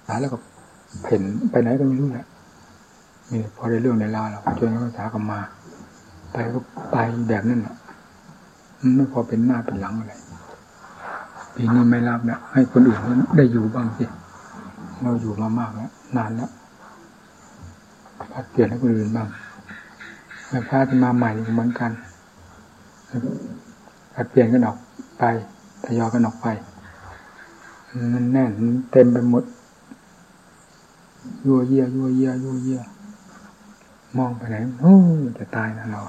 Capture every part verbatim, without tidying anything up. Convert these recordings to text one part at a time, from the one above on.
หาแล้วก็เห็นไปไหนก็ไม่รู้แหละนี่พอได้เรื่องได้ราวเราจนภาษาก็มาไปก็ไปแบบนั้นอ่ะมันไม่พอเป็นหน้าเป็นหลังอะไรปีนี้ไม่รับนะให้คนอื่นได้อยู่บ้างสิเราอยู่มามากแล้วนานแล้วพัดเปลี่ยนให้คนอื่นบ้างแม่พระที่มาใหม่เหมือนกันพัดเปลี่ยนกันออกไปทยอยกันออกไปมันแน่นเต็มไปหมดยั่วเยี่ยยั่วเยี่ยยั่วเยี่ยมองไปไหนโอ้จะตายนะเรา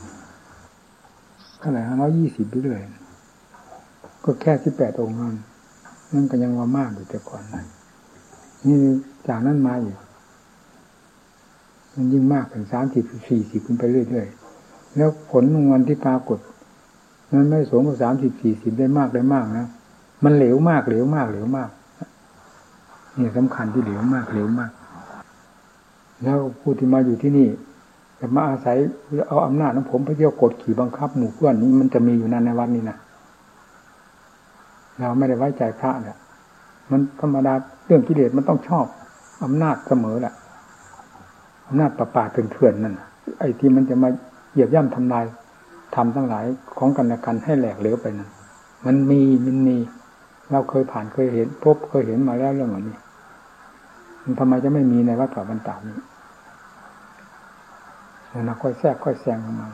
เท่าไหร่ห้าร้อยยี่สิบไปเรื่อยก็แค่สิบแปดองค์นั่นนั่นก็ยังว่ามากอยู่แต่ก่อนนะนี่จากนั้นมาอยู่มันยิ่งมากถึงสามสิบสี่สิบขึ้นไปเรื่อยๆแล้วผลของวันที่ปรากฏมันไม่สูงกว่าสามสิบสี่สิบได้มากได้มากนะมันเหลวมากเหลวมากเหลวมากนี่สำคัญที่เหลวมากเหลวมากแล้วผู้ที่มาอยู่ที่นี่จะมาอาศัยเอาอำนาจของผมไปเที่ยวกดขี่บังคับหมู่เพื่อนนี้มันจะมีอยู่นั่นในวัดนี้นะเราไม่ได้ไว้ใจพระเนี่ยมันธรรมดาเรื่องกิเลสมันต้องชอบอำนาจเสมอแหละอำนาจป่าป่าเถื่อนๆนั่นไอ้ที่มันจะมาเหยียบย่ำทำลายทำทั้งหลายของกันและกันให้แหลกเหลวไปนั่นมันมีมันมีเราเคยผ่านเคยเห็นพบเคยเห็นมาแล้วเรื่องเหล่านี้มันทำไมจะไม่มีในวัดป่าบรรดานี้เราค่อยแทรกค่อยแซงออกมา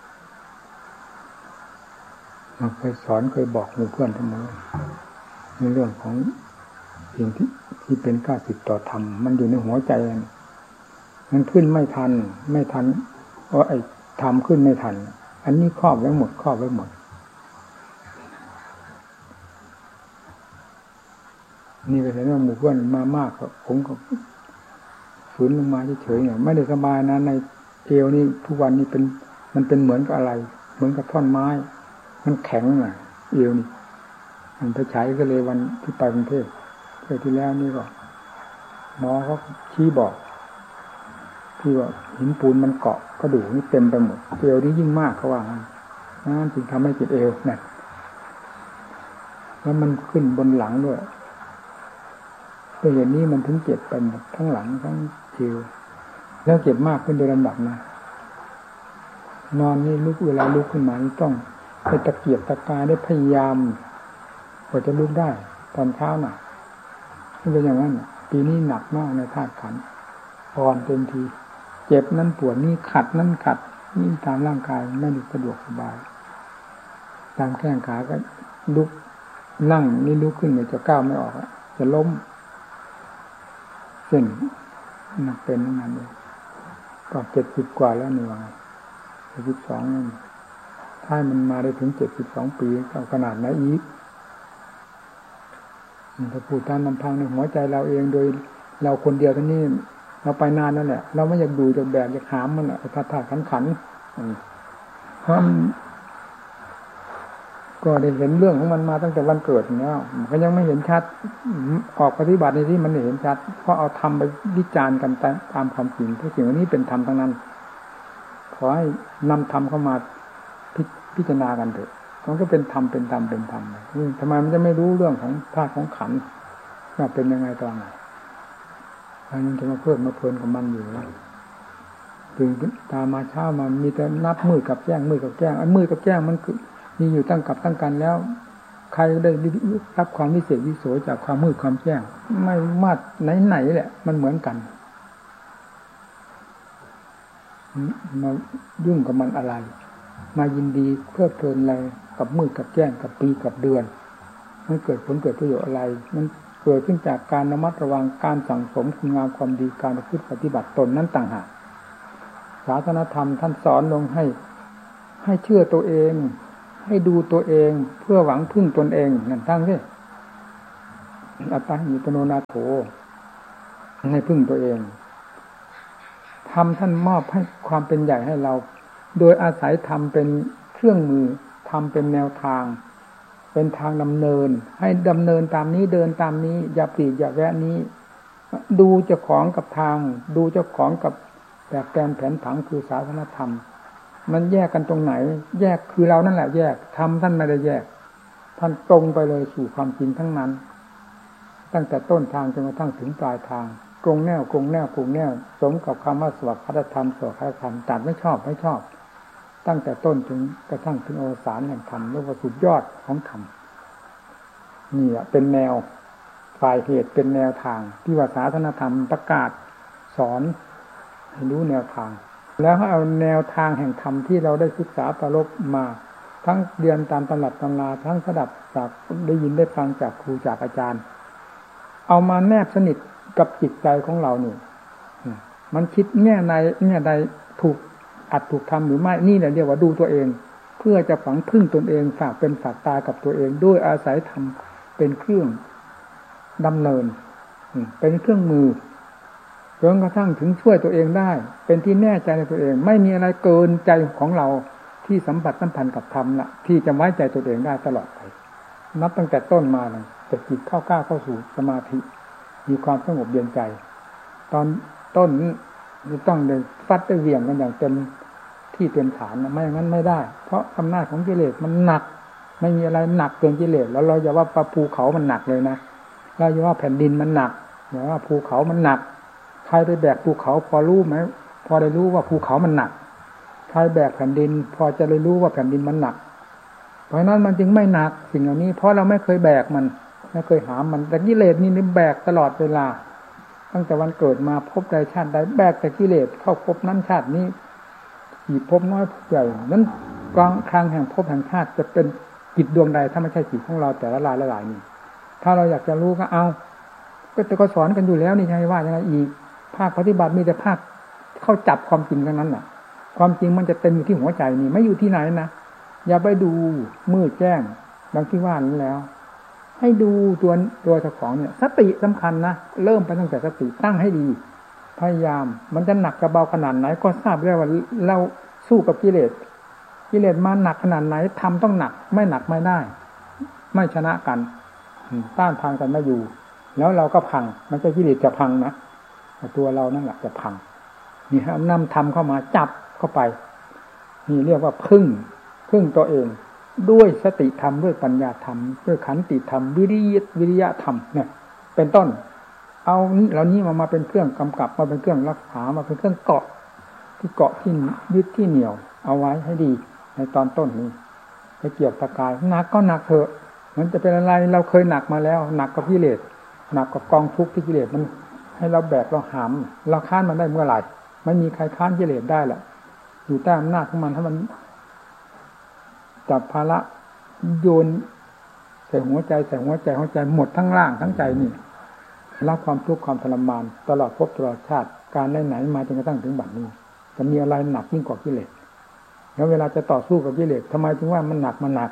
เราเคยสอนเคยบอกหมู่เพื่อนทั้งหมดในเรื่องของสิ่งที่ที่เป็นข้าศึกต่อธรรมมันอยู่ในหัวใจมันขึ้นไม่ทันไม่ทันเพราะไอ้ธรรมขึ้นไม่ทันอันนี้ครอบไว้หมดครอบไว้หมดนี่ก็เห็นว่าหมู่เพื่อนมามากครับผมก็ฝืนลงมาเฉยๆเนี่ยไม่ได้สบายนะในเอวนี่ทุกวันนี้เป็นมันเป็นเหมือนกับอะไรเหมือนกับท่อนไม้มันแข็งน่ะเอวนี่มันไปใช้ก็เลยวันที่ไปกรุงเทพเที่ยวที่แล้วนี่ก็หมอเขาชี้บอกที่ว่าหินปูนมันเกาะกระดูกนี่เต็มไปหมดเอวนี่ยิ่งมากเขาว่านั่นจึงทำให้เจ็บเอวเนี่ยแล้วมันขึ้นบนหลังด้วยแต่อย่างนี้มันถึงเจ็บไปหมดทั้งหลังทั้งเอวแล้วเจ็บมากขึ้นโดยลำดับนะนอนนี่ลุกเวลาลุกขึ้นมานี่ต้องไปตะเกียบตะกายได้พยายามกว่าจะลุกได้ตอนเช้าน่ะเป็นอย่างนั้นปีนี้หนักมากในธาตุขันธ์อ่อนเต็มทีเจ็บนั่นปวดนี่ขัดนั่นขัดนี่ตามร่างกายไม่ได้สะดวกสบายตามแข้งขาก็ลุกนั่งนี่ลุกขึ้นเลยจะก้าวไม่ออกจะล้มเส้นหนักเป็นนั่นเองก็เจ็ดสิบกว่าแล้วนี่ว่าเจ็ดสิบสองนั่นถ้ามันมาได้ถึงเจ็ดสิบสองปีก็ขนาดไหนอีกถ้าพูดตามลำพังในหัวใจเราเองโดยเราคนเดียวเท่านี้เราไปนานนั่นแหละเราไม่อยากดูจากแบบอยากหามมันอ่ะท่าท่าขันขันเพราะก็ได้เห็นเรื่องของมันมาตั้งแต่วันเกิดแล้วก็ยังไม่เห็นชัดออกปฏิบัติในที่มันเห็นชัดเพราะเอาทำไปวิจารณ์กันตามความจริงทุกสิ่งวันนี้เป็นธรรมทั้งนั้นขอให้นำธรรมเข้ามาพพิจารณากันเถอะมันก็เป็นธรรมเป็นธรรมเป็นธรรมทำไมมันจะไม่รู้เรื่องของธาตุของขันธ์ว่าเป็นยังไงตอนไหนมันจะมาเพิ่มมาเพลินกับมันอยู่แล้วตื่นตามาเช้ามามีแต่นับมือกับแจ้งมือกับแจ้งไอ้มือกับแจ้งมันคือมีอยู่ตั้งกับตั้งกันแล้วใครได้รับความวิเศษวิโสจากความมืดความแจ้งไม่มาดไหนๆแหละมันเหมือนกันมายุ่งกับมันอะไรมายินดีเพลิดเพลินอะไรกับมืดกับแจ้งกับปีกับเดือนมันเกิดผลเกิดประโยชน์อะไรมันเกิดขึ้นจากการระมัดระวังการสั่งสมคุณงามความดีการประพฤติปฏิบัติตนนั้นต่างหากศาสนธรรมท่านสอนลงให้ให้เชื่อตัวเองให้ดูตัวเองเพื่อหวังพึ่งตนเองนั่นทั้งที่อัตตาหิตโนนาโถให้พึ่งตัวเองธรรมท่านมอบให้ความเป็นใหญ่ให้เราโดยอาศัยธรรมเป็นเครื่องมือธรรมเป็นแนวทางเป็นทางดำเนินให้ดำเนินตามนี้เดินตามนี้อย่าปลีกอย่าแวะนี้ดูเจ้าของกับทางดูเจ้าของกับแบบแปลนแผนผังคือศาสนธรรมมันแยกกันตรงไหนแยกคือเรานั่นแหละแยกธรรมท่านไม่ได้แยกท่านตรงไปเลยสู่ความจริงทั้งนั้นไปตั้งแต่ต้นทางจนกระทั่งถึงปลายทางกรงแนวกรงแนวกรงแนวสมกับคำว่าสวัสดิธรรมสวัสดิธรรมตัดไม่ชอบไม่ชอบตั้งแต่ต้นถึงกระทั่งถึงอวสานแห่งธรรมเรียกว่าสุดยอดของธรรมนี่แหละเป็นแนวฝ่ายเหตุเป็นแนวทางที่ว่าศาสนธรรมประกาศสอนให้รู้แนวทางแล้วเอาแนวทางแห่งธรรมที่เราได้ศึกษาประลบมาทั้งเรียนตามตำรับตำราทั้งสดับจากได้ยินได้ฟังจากครูจากอาจารย์เอามาแนบสนิทกับจิตใจของเรานี่มันคิดแง่ในแง่ใดถูกอัดถูกทำหรือไม่นี่แหละเรียกว่าดูตัวเองเพื่อจะฝังพึ่งตนเองฝากเป็นฝากตายกับตัวเองด้วยอาศัยธรรมเป็นเครื่องดำเนินเป็นเครื่องมือจนกระทั่งถึงช่วยตัวเองได้เป็นที่แน่ใจในตัวเองไม่มีอะไรเกินใจของเราที่สัมผัสสัมพันธ์กับธรรมละที่จะไว้ใจตัวเองได้ตลอดไปนับตั้งแต่ต้นมาเลยแต่จิตเข้าก้าวเข้าสู่สมาธิมีความสงบเย็นใจตอนต้นนี้ต้องเลยฟัดได้เหวี่ยงกันอย่างเต็มที่เต็มฐานนะไม่อย่างนั้นไม่ได้เพราะอำนาจของกิเลสมันหนักไม่มีอะไรหนักเกินกิเลสแล้วเราอย่าว่าภูเขามันหนักเลยนะเราอย่าว่าแผ่นดินมันหนักอย่าว่าภูเขามันหนักใครไปแบกภูเขาพอรู้ไหมพอได้รู้ว่าภูเขามันหนักใครแบกแผ่นดินพอจะได้รู้ว่าแผ่นดินมันหนักเพราะนั้นมันจึงไม่หนักสิ่งเหล่านี้เพราะเราไม่เคยแบกมันไม่เคยหามมันแต่กิเลสนี่นี่แบกตลอดเวลาตั้งแต่วันเกิดมาพบใดชาติใดแบกแต่กิเลสเข้าพบนั้นชาตินี้กี่พบน้อยพบใหญ่นั้นกลางครั้งแห่งพบแห่งชาติจะเป็นจิตดวงใดถ้าไม่ใช่จิตของเราแต่ละลายละลายนี่ถ้าเราอยากจะรู้ก็เอาก็จะก็สอนกันอยู่แล้วนี่ใช่ว่ายังไงอีกภาคปฏิบัติมีแต่ภาคเข้าจับความจริงทั้งนั้นน่ะความจริงมันจะเต็มอยู่ที่หัวใจนี่ไม่อยู่ที่ไหนนะอย่าไปดูมืดแจ้งดังที่ว่านั้นแล้วให้ดูตัวตัวเจ้าของเนี่ยสติสำคัญนะเริ่มไปตั้งแต่สติตั้งให้ดีพยายามมันจะหนักจะเบาขนาดไหนก็ทราบได้ว่าเราสู้กับกิเลสกิเลสมาหนักขนาดไหนทำต้องหนักไม่หนักไม่ได้ไม่ชนะกันต้านทานกันไม่อยู่แล้วเราก็พังมันจะกิเลสจะพังนะตัวเรานั่นแหละจะพังนี่ฮะนำธรรมเข้ามาจับเข้าไปนี่เรียกว่าพึ่งพึ่งตัวเองด้วยสติธรรมด้วยปัญญาธรรมด้วยขันติธรรมวิริยะวิริยะธรรมเนี่ยเป็นต้นเอาเหล่านี้มามาเป็นเครื่องกำกับมาเป็นเครื่องรักษามาเป็นเครื่องเกาะที่เกาะที่ยึดที่เหนี่ยวเอาไว้ให้ดีในตอนต้นนี้ไปเกี่ยวตะกายหนักก็หนักเถอะมันจะเป็นอะไรเราเคยหนักมาแล้วหนักกับกิเลสหนักกับกองทุกข์ที่กิเลสมันให้เราแบกเราหามเราค้านมันได้เมื่อไหร่ไม่มีใครค้านกิเลสได้แหละอยู่ใต้อำนาจของมันถ้ามันจับภาระโยนใส่หัวใจใส่หัวใจหัวใจหมดทั้งร่างทั้งใจนี่รับความทุกข์ความทรมานตลอดภพตลอดชาติการไหนๆมาจนกระทั่งถึงบัดนี้จะมีอะไรหนักยิ่งกว่ากิเลสแล้วเวลาจะต่อสู้กับกิเลสทำไมถึงว่ามันหนักมันหนัก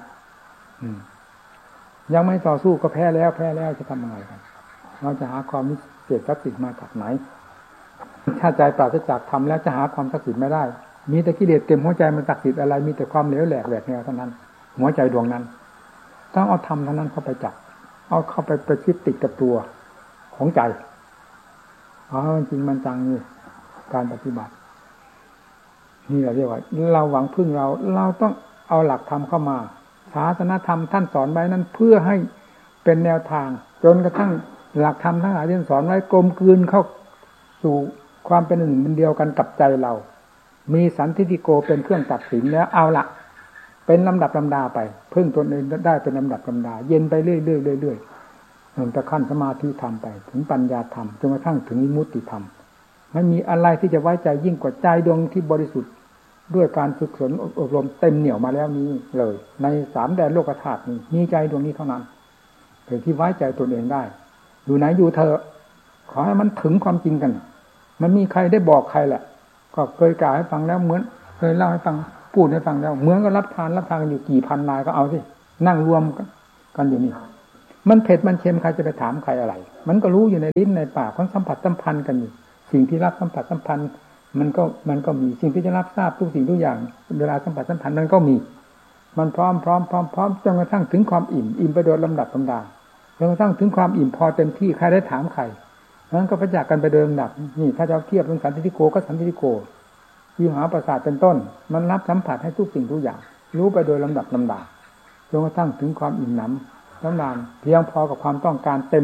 ยังไม่ต่อสู้ก็แพ้แล้วแพ้แล้วจะทำยังไงกันเราจะหาความวิเศษศักดิ์สิทธิ์มาจากไหนถ้าใจปราศจากธรรมแล้วจะหาความศักดิ์สิทธิ์ไม่ได้มีแต่กิเลสเต็มหัวใจมันศักดิ์สิทธิ์อะไรมีแต่ความเหลวแหลกแหวกแนวเท่านั้นหัวใจดวงนั้นต้องเอาธรรมเท่านั้นเข้าไปจับเอาเข้าไปประชิดติดกับตัวของใจอ๋อจริงมันจังนี่การปฏิบัตินี่เราเรียกว่าเราหวังพึ่งเราเราต้องเอาหลักธรรมเข้ามาศาสนธรรมท่านสอนไว้นั้นเพื่อให้เป็นแนวทางจนกระทั่งหลักธรรมทั้งหลายที่สอนไว้กลมกลืนเข้าสู่ความเป็นหนึ่งเป็นเดียวกันกับใจเรามีสันทิฏฐิโกเป็นเครื่องตัดสินแล้วเอาละเป็นลำดับลำดาไปพึ่งตนเองได้เป็นลำดับลำดาเย็นไปเรื่อยๆเรื่อยๆจนกระทั่งสมาธิธรรมไปถึงปัญญาธรรมจนกระทั่งถึงวิมุตติธรรมไม่มีอะไรที่จะไว้ใจยิ่งกว่าใจดวงที่บริสุทธิ์ด้วยการฝึกฝนอบรมเต็มเหนี่ยวมาแล้วนี้เลยในสามแดนโลกธาตุนี้มีใจดวงนี้เท่านั้นเป็นที่ไว้ใจตนเองได้อยู่ไหนอยู่เธอขอให้มันถึงความจริงกันมันมีใครได้บอกใครแหละก็เคยกล่าวให้ฟังแล้วเหมือนเคยเล่าให้ฟังพูดให้ฟังแล้วเหมือนก็รับทานรับทานกันอยู่กี่พันนายก็เอาสินั่งรวมกันอยู่นี่มันเผ็ดมันเค็มใครจะไปถามใครอะไรมันก็รู้อยู่ในลิ้นในปากมันสัมผัสสัมพันธ์กันอยู่สิ่งที่รับสัมผัสสัมพันธ์มันก็มันก็มีสิ่งที่จะรับทราบทุกสิ่งทุกอย่างเวลาสัมผัสสัมพันธ์มันก็มีมันพร้อมพร้อมพร้อมพร้อมจนกระทั่งถึงความอิ่มอิ่มไปโดยลำดับลำดาจนกระทั่งถึงความอิ่มพอเต็มที่ใครได้ถามใครนั้นก็ประจักษ์กันไปโดยลำดับนี่ถ้าจะเทียบเป็นสันติโกก็สันติโกวิหาประสาทเป็นต้นมันรับสัมผัสให้ทุกสิ่งทุกอย่างรู้ไปโดยลำดับลำดาจนกระทั่งถึงความอิ่มหนำน้ำนานเพียงพอกับความต้องการเต็ม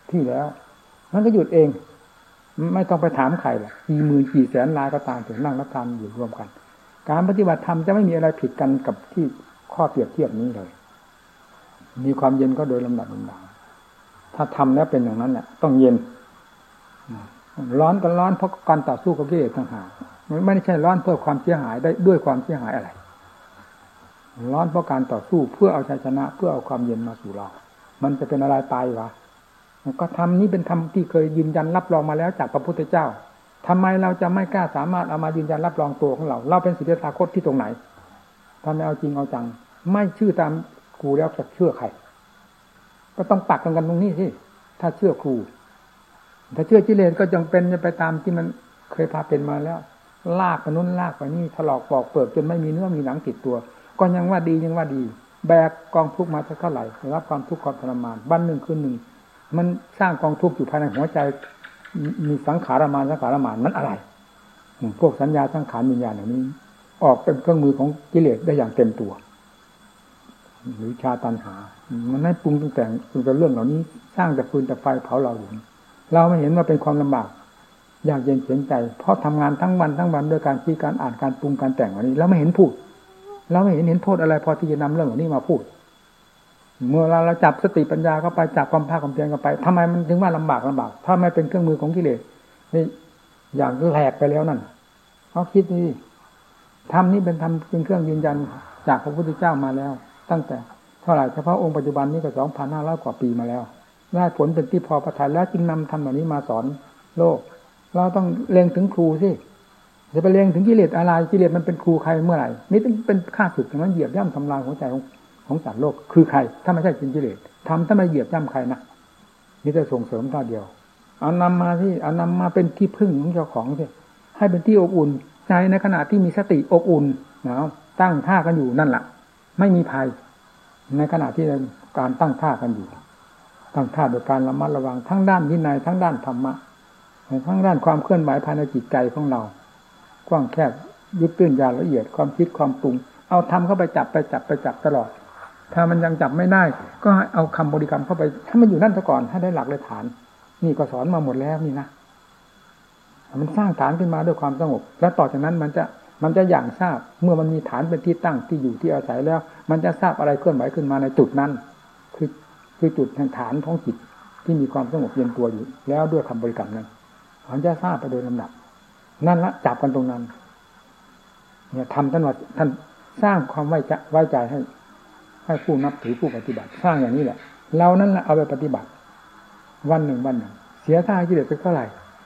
ที่แล้วมันก็หยุดเองไม่ต้องไปถามใครหรอกกี่หมื่นกี่แสนรายก็ตามถึงนั่งรับทานอยู่รวมกันการปฏิบัติธรรมจะไม่มีอะไรผิดกันกับที่ข้อเปรียบเทียบนี้เลยมีความเย็นก็โดยลำดับลำดับถ้าทำแล้วเป็นอย่างนั้นแหละต้องเย็นร้อนก็ร้อนเพราะการต่อสู้กับกิเลสต่างหากมันไม่ใช่ร้อนเพื่อความเสียหายได้ด้วยความเสียหายอะไรร้อนเพราะการต่อสู้เพื่อเอาชัยชนะเพื่อเอาความเย็นมาสู่เรามันจะเป็นอะไรตายวะก็ธรรมนี้เป็นธรรมที่เคยยืนยันรับรองมาแล้วจากพระพุทธเจ้าทำไมเราจะไม่กล้าสามารถเอามายืนยันรับรองตัวของเราเราเป็นศิษย์สาคตที่ตรงไหนถ้าไม่เอาจริงเอาจังไม่เชื่อตามครูแล้วจะเชื่อใครก็ต้องปักกันกันตรงนี้สิถ้าเชื่อครูถ้าเชื่อกิเลสก็จงเป็นจะไปตามที่มันเคยพาเป็นมาแล้วลากไปนู้นลากไปนี่ถลอกปอกเปิดจนไม่มีเนื้อมีหนังติดตัวก็ยังว่าดียังว่าดีแบกกองทุกข์มาเท่าไหร่รับความทุกข์ความทรมานวันหนึ่งคืนหนึ่งมันสร้างกองทุกข์อยู่ภายในหัวใจมีสังขารมานสังขารมานมันอะไรพวกสัญญาสังขารวิญญาณเหล่านี้ออกเป็นเครื่องมือของกิเลสได้อย่างเต็มตัวหรือชาตัณหามันให้ปรุงแต่งปรุงแต่เรื่องเหล่านี้สร้างแต่ฟืนแต่ไฟเผาเราอยู่เราไม่เห็นว่าเป็นความลำบากอยากเย็นเฉียนใจเพราะทำงานทั้งวันทั้งวันด้วยการคิดการอ่านการปรุงการแต่งเหล่านี้แล้วไม่เห็นพูดเราไม่เห็นเห็นโทษอะไรพอที่จะนำเรื่องเหล่านี้มาพูดเมื่อเราเราจับสติปัญญาเข้าไปจับความภาคความเพียรเข้าไปทำไมมันถึงว่าลำบากลำบากถ้าไม่เป็นเครื่องมือของกิเลสนี่อย่างแหลกไปแล้วนั่นเขาคิดนี่ธรรมนี้เป็นธรรมเป็นเครื่องยืนยันจากพระพุทธเจ้ามาแล้วตั้งแต่เท่าไหร่เฉพาะองค์ปัจจุบันนี้ก็สองพันห้าร้อยกว่าปีมาแล้วได้ผลเป็นที่พอประทัยแล้วจึงนำธรรมเหล่านี้มาสอนโลกเราต้องเล็งถึงครูสิจะไปเล็งถึงกิเลสอะไรกิเลสมันเป็นครูใครเมื่อไหร่นี่เป็นข้าศึกมันเหยียบย่ำทำลายหัวใจของของสัตว์โลกคือใครถ้าไม่ใช่กิเลสทำถ้าไม่เหยียบย่ำใครนะนี่จะส่งเสริมท่าเดียวเอานำมาที่เอานำมาเป็นที่พึ่งของเจ้าของสิให้เป็นที่อบอุ่นใจในขณะที่มีสติอบอุ่นนะตั้งท่ากันอยู่นั่นแหละไม่มีภัยในขณะที่การตั้งท่ากันอยู่ตั้งท่าโดยการระมัดระวังทั้งด้านวินัยทั้งด้านธรรมะทั้งด้านความเคลื่อนไหวภายในจิตใจของเรากว้างแคบยึดตื้นยาวละเอียดความคิดความปรุงเอาทำเข้าไปจับไปจับไปจับตลอดถ้ามันยังจับไม่ได้ก็เอาคำบริกรรมเข้าไปถ้ามันอยู่นั่นซะก่อนให้ได้หลักได้ฐานนี่ก็สอนมาหมดแล้วนี่นะมันสร้างฐานขึ้นมาด้วยความสงบแล้วต่อจากนั้นมันจะมันจะอย่างทราบเมื่อมันมีฐานเป็นที่ตั้งที่อยู่ที่อาศัยแล้วมันจะทราบอะไรเคลื่อนไหวขึ้นมาในจุดนั้นคือคือจุดแห่งฐานของจิตที่มีความสงบเย็นตัวอยู่แล้วด้วยคำบริกรรมนั้นมันจะทราบไปโดยลำดับนั่นละจับกันตรงนั้นเนี่ยทำท่านว่าท่านสร้างความไว้ใจไว้ใจให้ให้ผู้นับถือผู้ปฏิบัติสร้างอย่างนี้แหละเรานั่นแหละเอาไปปฏิบัติวันหนึ่งวันหนึ่งเสียท่ากิเลสไปเท่าไหร่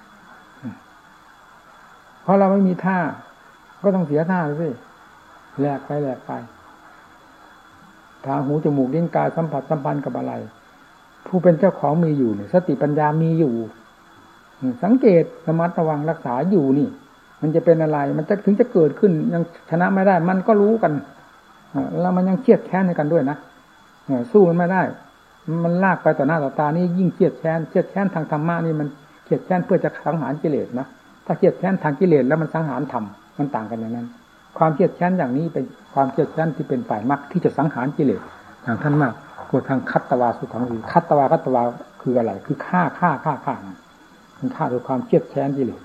เพราะเราไม่มีท่าก็ต้องเสียท่าสิแหลกไปแหลกไปตาหูจมูกลิ้นกายสัมผัสสัมพันธ์กับอะไรผู้เป็นเจ้าของมีอยู่เนี่ยสติปัญญามีอยู่สังเกตระมัดระวังรักษาอยู่นี่มันจะเป็นอะไรมันจะถึงจะเกิดขึ้นยังชนะไม่ได้มันก็รู้กันแล้วมันยังเครียดแค้นในกันด้วยนะสู้มันไม่ได้มันลากไปต่อหน้าต่อตานี่ยิ่งเครียดแค้นเครียดแค้นทางธรรมะนี่มันเครียดแค้นเพื่อจะสังหารกิเลสนะถ้าเครียดแค้นทางกิเลสแล้วมันสังหารธรรมมันต่างกันอย่างนั้นความเครียดแค้นอย่างนี้เป็นความเครียดแค้นที่เป็นฝ่ายมรรคที่จะสังหารกิเลสอย่างท่านมากกว่าทางคัตตวาสุขังคือคัตตวาคัตตวาคืออะไรคือฆ่าฆ่าฆ่าฆ่ามันฆ่าด้วยความเครียดแค้นกิเลส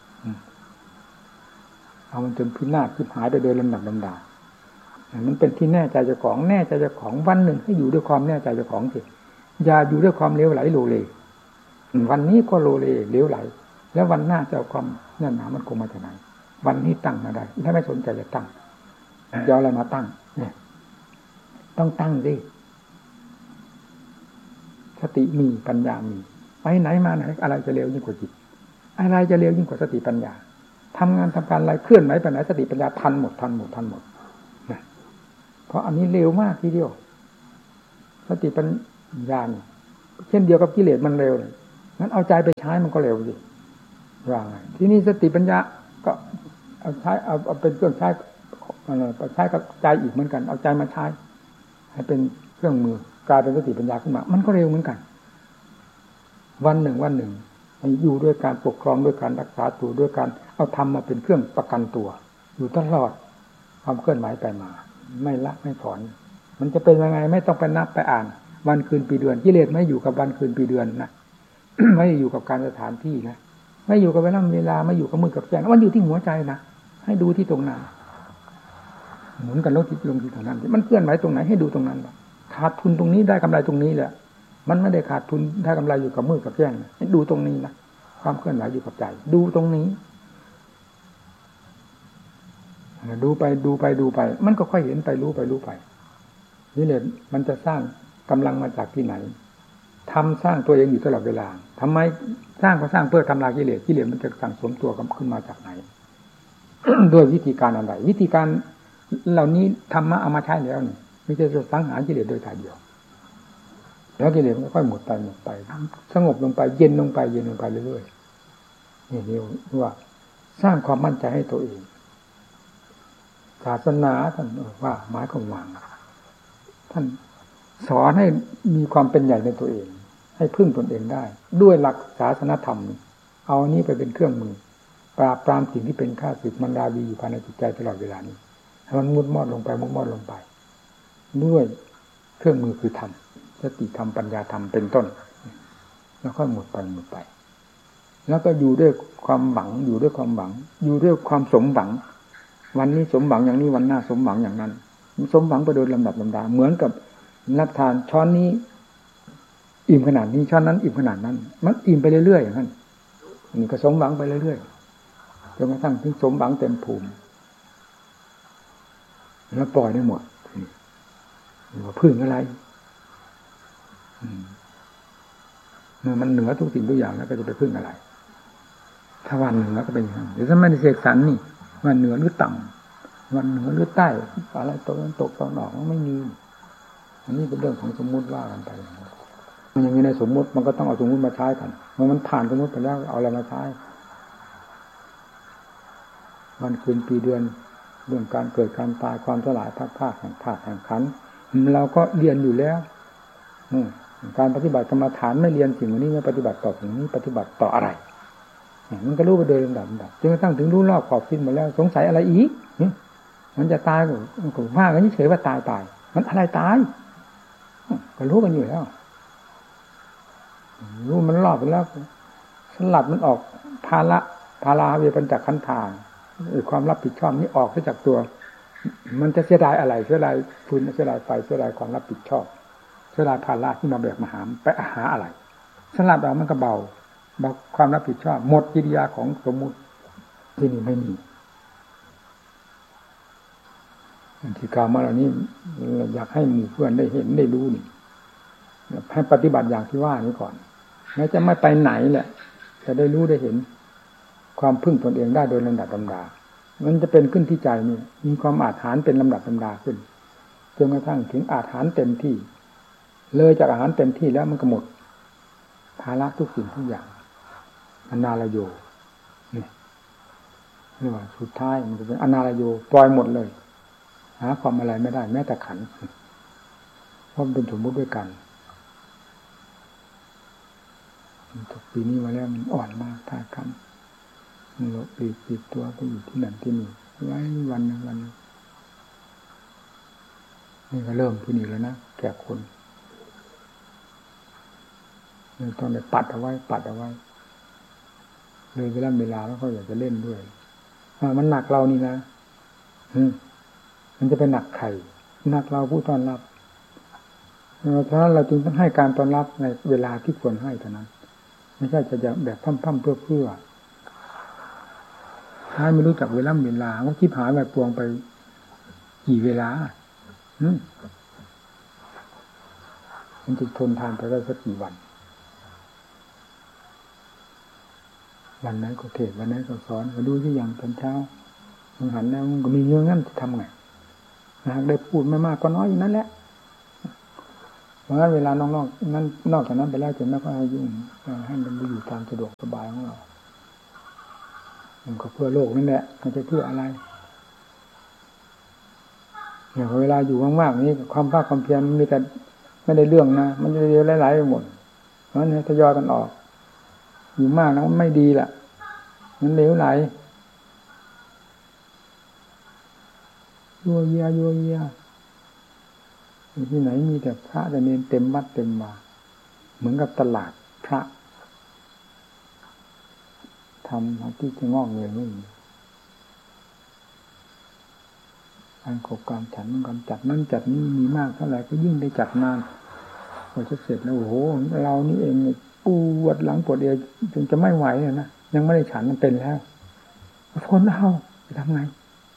เอามันจนพินาศที่หายไปโดยลำดับลำดามันเป็นที่แน่ใจเจ้าของแน่ใจเจ้าของวันหนึ่งให้อยู่ด้วยความแน่ใจเจ้าของสิอย่าอยู่ด้วยความเลวไหลโลเลวันนี้ก็โลเลเลวไหลแล้ววันหน้าจะเอาความแน่นหนามันคงมาจากไหนวันนี้ตั้งมาได้ถ้าไม่สนใจจะตั้งจะเอาอะไรมาตั้งเนี่ยต้องตั้งดิสติมีปัญญามีไปไหนมาไหนอะไรจะเร็วยิ่งกว่าจิตอะไรจะเร็วยิ่งกว่าสติปัญญาทำงานทำการอะไรเคลื่อนไหวไปไหนสติปัญญาทันหมดทันหมดทันหมดนะเพราะอันนี้เร็วมากทีเดียวสติปัญญาเช่นเดียวกับกิเลสมันเร็วเลยงั้นเอาใจไปใช้มันก็เร็วสิว่าไงที่นี่สติปัญญาก็เอาใช้เอาเอาเป็นเครื่องใช้อะไรใช้กับใจอีกเหมือนกันเอาใจมาใช้ให้เป็นเครื่องมือกลายเป็นสติปัญญาขึ้นมามันก็เร็วเหมือนกันวันหนึ่งวันหนึ่งอยู่ด้วยการปกครองด้วยการรักษาตัวด้วยการเอาธรรมมาเป็นเครื่องประกันตัวอยู่ตลอดความเคลื่อนไหวไปมาไม่ละไม่ถอนมันจะเป็นยังไงไม่ต้องไปนับไปอ่านวันคืนปีเดือนกิเลสไม่อยู่กับวันคืนปีเดือนนะไม่อยู่กับการสถานที่นะไม่อยู่กับเวลาเวลาไม่อยู่กับมือกับแขนมันอยู่ที่หัวใจนะให้ดูที่ตรงนั้นหมุนกันลงที่ลงที่ตรงนั้นมันเคลื่อนไหวตรงไหนให้ดูตรงนั้นขาดทุนตรงนี้ได้กำไรตรงนี้แหละมันไม่ได้ขาดทุนได้กำไรอยู่กับมือกับแขนให้ดูตรงนี้นะความเคลื่อนไหวอยู่กับใจดูตรงนี้ดูไปดูไปดูไปมันก็ค่อยเห็นไปรู้ไปรู้ไปนี่แหละมันจะสร้างกำลังมาจากที่ไหนทำสร้างตัวเองอยู่ตลอดเวลาทำไมสร้างก็สร้างเพื่อทำลายกิเลสกิเลสมันจะสั่งสมตัวขึ้นมาจากไหน ด้วยวิธีการอะไรวิธีการเหล่านี้ธรรมะเอามาใช้แล้วนี่ไม่ใช่จะสังหารกิเลสโดยถ่ายเดียวแล้วกิเลสมันค่อยหมดไปหมดไปสงบลงไปเย็นลงไปเย็นลงไปเรื่อยๆนี่นี่ว่าสร้างความมั่นใจให้ตัวเองศาสนาท่านว่าหมายความว่าท่านสอนให้มีความเป็นใหญ่ในตัวเองให้พึ่งตนเองได้ด้วยหลักศาสนธรรมเอานี้ไปเป็นเครื่องมือปราบปรามสิ่งที่เป็นข้าศึกมันดาวีอยู่ภายในจิตใจตลอดเวลานี้ให้มันมุดมอดลงไปมุดมอดลงไปด้วยเครื่องมือคือธรรมสติธรรมปัญญาธรรมเป็นต้นแล้วค่อยหมดไปหมดไปแล้วก็อยู่ด้วยความหวังอยู่ด้วยความหวังอยู่ด้วยความสมหวังวันนี้สมหวังอย่างนี้วันหน้าสมหวังอย่างนั้นสมหวังไปโดยลำดับลำดาเหมือนกับนับทานช้อนนี้อิ่มขนาดนี้ช้อนนั้นอิ่มขนาดนั้นมันอิ่มไปเรื่อยๆอย่างนั้นนี่ก็สมหวังไปเรื่อยๆจนกระทั่งถึงสมหวังเต็มภูมิแล้วปล่อยได้หมดว่าพึ่งอะไรเมื่อมันเหนือทุกสิ่งทุกอย่างแล้วก็จะไปพึ่งอะไรถ้าวันเหนือก็เป็นอย่างนั้นหรือถ้าไม่ได้เสกสรรนี่วันเหนือหรือต่ำวันเหนือหรือใต้อะไรตกตกตอนออกมันไม่มีอันนี้เป็นเรื่องของสมมุติว่ากันไปมันยังมีในสมมุติมันก็ต้องเอาสมมุติมาใช้กันเมื่อมันผ่านสมมุติไปแล้วเอาอะไรมาใช้วันคืนปีเดือนเรื่องการเกิดการตายความสลายพัดพรากแห่งธาตุแห่งขันธ์เราก็เรียนอยู่แล้วการปฏิบัติกรรมฐานไม่เรียนสิ่งนี้ไม่ปฏิบัติต่อสิ่งนี้ปฏิบัติต่ออะไรมันก็รู้ไปโดยลำดับจนกระทั่งถึงรู้รอบขอบสิ้นหมดแล้วสงสัยอะไรอีกมันจะตายก็ว่ากันเฉยๆว่าตายตายมันอะไรตายก็รู้กันอยู่แล้วรู้มันรอบไปแล้วสลัดมันออกภาระภาราเวปัญจขันธาความรับผิดชอบนี้ออกไปจากตัวมันจะเสียดายอะไรเสียดายฟืนเสียดายไฟเสียดายความรับผิดชอบเสียดายภาระที่มาแบกมาหามไปหาอะไรสลัดออกมันก็เบาเบาความรับผิดชอบหมดกิริยาของสมมุติที่นี่ไม่มีที่กล่าวมาเหล่านี้อยากให้หมู่เพื่อนได้เห็นได้รู้นี่ให้ปฏิบัติอย่างที่ว่านี้ก่อนแม้จะไม่ไปไหนแหละจะได้รู้ได้เห็นความพึ่งตนเองได้โดยลำดับลำดามันจะเป็นขึ้นที่ใจนี่มีความอาถรรพ์เป็นลำดับลำดาขึ้นจนกระทั่งถึงอาถรรพ์เต็มที่เลยจากอาหารเต็มที่แล้วมันก็หมดภาระทุกสิ่งทุกอย่างอนาลโยนี่เรียกว่าสุดท้ายมันจะเป็นอนาลโยปล่อยหมดเลยหาความอะไรไม่ได้แม้แต่ขันธ์เพราะมันเป็นสมมติด้วยกันปีนี้มาแล้วมันอ่อนมากท่าคำมันหลบปลีกปลีกตัวไปอยู่ที่นั่นที่นี่ไว้วันหนึ่งวันนี่ก็เริ่มที่นี่แล้วนะแก่คนเลยต้องได้ปัดเอาไว้ปัดเอาไว้เลยเวลาเวลาแล้วเขาอยากจะเล่นด้วยมันหนักเรานี่นะมันจะเป็นหนักใครหนักเราผู้ต้อนรับเพราะฉะนั้นเราจึงต้องให้การต้อนรับในเวลาที่ควรให้เท่านั้นไม่ใช่จะแบบพั่มๆเพื่อๆถ้าไม่รู้จักเวลาเวลาว่าคิดหายแบบปวงไปกี่เวลามันจะทนทานไปได้สักกี่วันวันนั้นก็เทศวันนั้นก็สอนมาดูที่อย่างตอนเช้ามันหันแล้วมันก็มีเรื่องนั้นจะทำไงหากได้พูดไม่มากก็น้อยอย่างนั้นแหละเพราะงั้นเวลานอกๆนั้นนอกจากนั้นไปแล้วจะไม่ค่อยยุ่งให้มันอยู่ตามสะดวกสบายของเรามันก็เพื่อโลกนั่นแหละมันจะเพื่ออะไรอย่างเวลาอยู่ว่างๆนี้ความภาคความเพียรมันมีแต่ไม่ได้เรื่องนะมันจะเยอะหลายๆไปหมดเพราะนั้นทยอยกันออกอยู่มากนะมันไม่ดีแหละมันเหลวไหลยัวเยียยัวเยียที่ไหนมีแต่พระแต่เนรเต็มวัดเต็มมาเหมือนกับตลาดพระทำที่จะงอกเงยไม่มีการขบการฉันการจัดนั่นจัดนี่มีมากเท่าไหร่ก็ยิ่งได้จัดนานพอจะเสร็จแล้วโอ้โหเรานี่เองปวดหลังปวดเอวจนจะไม่ไหวเลยนะยังไม่ได้ฉันมันเป็นแล้วทนเอาจะทำไง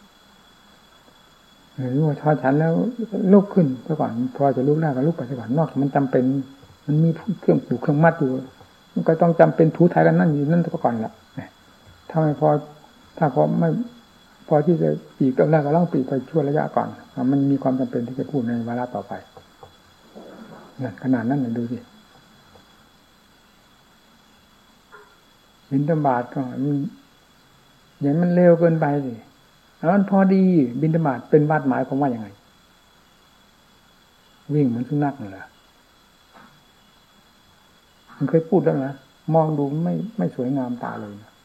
หรือว่าพอฉันแล้วลุกขึ้นซะก่อนพอจะลุกได้ก็ลุกไปซะก่อนนอกจากมันจำเป็นมันมีเครื่องผูกเครื่องมัดอยู่มันก็ต้องจำเป็นถูถ่ายกันนั่นอยู่นั่นซะก่อนละถ้าไม่พอถ้าพอไม่พอที่จะปีกต้องได้ก็ต้องปีกไปช่วระยะก่อนมันมีความจำเป็นที่จะพูดในวาระต่อไปนั่นขนาดนั้นเลยดูสิบิณฑบาตก็อย่างมันเร็วเกินไปสิแล้วมันพอดีบิณฑบาตเป็นบาตหมายความว่าอย่างไงวิ่งเหมือนสุนัขนั่นแหละมันเคยพูดแล้วนะมองดูไม่ไม่สวยงามตาเลยนะ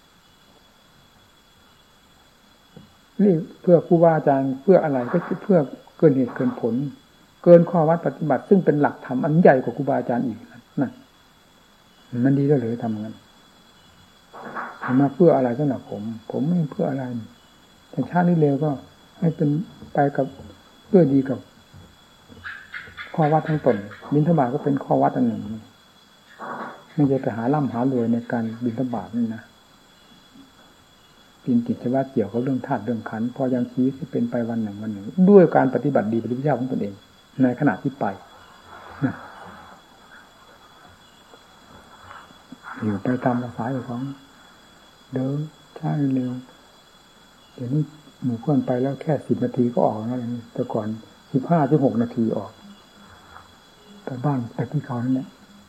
นี่เพื่อครูบาอาจารย์เพื่ออะไรก็เพื่อเกินเหตุเกินผลเกินข้อวัดปฏิบัติซึ่งเป็นหลักธรรมอันใหญ่กว่าครูบาอาจารย์อีกนั่นมันดีแล้วหรือทำงั้นมาเพื่ออะไรสำหรับผมผมไม่เพื่ออะไรแต่ชาตินี้เร็วก็ให้เป็นไปกับเพื่อดีกับข้อวัดทั้งตนบิณฑบาตก็เป็นข้อวัดอันหนึ่งไม่ใช่ไปหาล่ำหารวยในการบิณฑบาตนี่นะเป็นกิจวัตรเกี่ยวกับเรื่องธาตุเรื่องขันธ์พอยังชีวิตที่เป็นไปวันหนึ่งวันหนึ่งด้วยการปฏิบัติดีปฏิบัติชอบของตนเองในขณะที่ไปนะอยู่ไปตามภาษาของเดินช้าเร็วเดี๋ยวนี้หมู่เพื่อนไปแล้วแค่สิบนาทีก็ออกแล้วนี่แต่ก่อนสิบห้าถึงหกนาทีออกแต่บ้านแต่ที่เขานั่นแหละ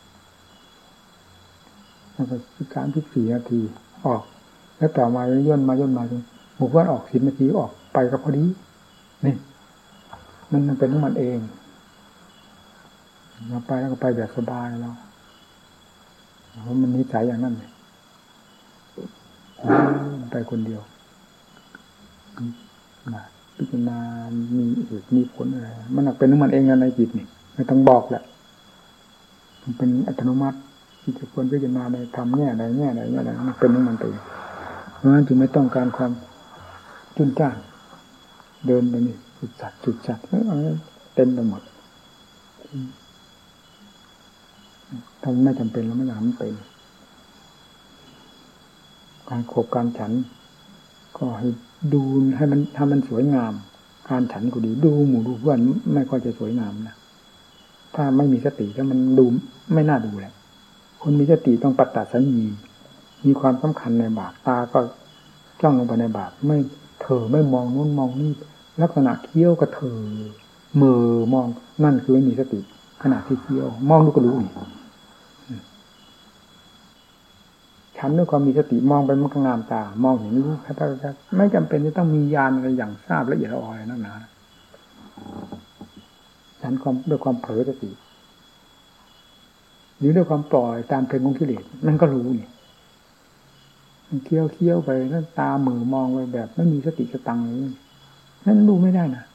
แล้วก็สิบสามสิบสี่นาทีออกแล้วต่อมาย่นมาย่นมาจนหมู่เพื่อนออกสิบนาทีออกไปก็พอดีนี่มันมันเป็นของมันเองเราไปแล้วก็ไปแบบสบายแล้วเพราะมันนิสัยอย่างนั้นเลยไปคนเดียวนะพิจารณามีเหตุมีผลอะไรมันหนักเป็นของมันเองในจิตนี่ไม่ต้องบอกแหละมันเป็นอัตโนมัติที่จะควรพิจารณาในธรรมแง่ใดแง่ใดแง่ใดมันเป็นของมันเองเพราะฉะนั้นจึงไม่ต้องการความจุนจ้านเดินไปนี่จุดจัดจุดจัดเต็มไปหมดถ้าไม่จำเป็นแล้วไม่อยากมันเป็นการขบการฉันก็ให้ดูให้มันถ้ามันสวยงามการฉันก็ดีดูหมู่ดูเพื่อนไม่ค่อยจะสวยงามนะถ้าไม่มีสติแล้วมันดูไม่น่าดูแหละคนมีสติต้องปัตตสัญญีมีความสำคัญในบาปตาก็จ้องลงไปในบาปไม่เถอไม่มองนู้นมองนี่ลักษณะเคี้ยวก็เถอมือมองนั่นคือไม่มีสติขณะที่เคี้ยวมองดูก็รู้นี่ฉันด้วยความมีสติมองไปมันก็งามตามองเห็นรู้แค่ๆไม่จำเป็นจะต้องมีญาณอะไรอย่างทราบละเอียดละออนั่นนะฉันความด้วยความเผลอสติหรือด้วยความปล่อยตามเพลงของกิเลสมันก็รู้นี่มันเคี้ยวเคี้ยวไปแล้วตามือมองไปแบบไม่มีสติสตังเลยนั่นดูไม่ได้นะ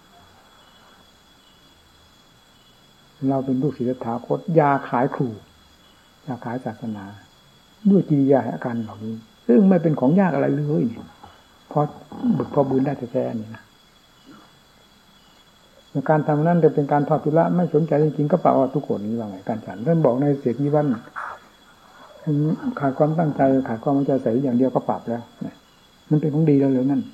เราเป็นลูกศิษย์ถาคตยาขายครูยาขายศาสนาด้วยกิริยาอาการเหล่านี้ซึ่งไม่เป็นของยากอะไรเลยนี่พอบึกพอบืนได้แท้ๆนี่นะการทำนั้นจะเป็นการทอดทุระไม่สนใจจริงๆก็เปล่าทุกคนนี้ว่าไงการฉันท่านบอกในเสียทีวันขาดความตั้งใจขาดความมั่นใจใส่อย่างเดียวก็ปรับแล้วมันเป็นของดีแล้วเหรือนั่น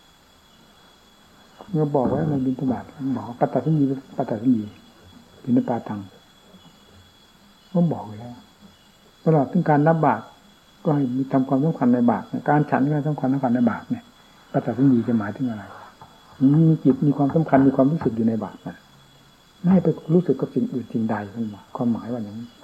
เมื่อบอกไว้ในบิณฑบาตบอกปัตตสัญญีปัตตสัญญีบิณฑบาตังก็บอกไว้แล้วตลอดถึงการรับบาตรก็ให้มีทำความสำคัญในบาตรการฉันก็สำคัญสำคัญในบาตรเนี่ยปัตตสัญญีจะหมายถึงอะไรมีจิตมีความสำคัญมีความรู้สึกอยู่ในบาตรนะไม่ให้ไปรู้สึกกับสิ่งอื่นสิ่งใดนั่นหมายความหมายว่าอย่างนี้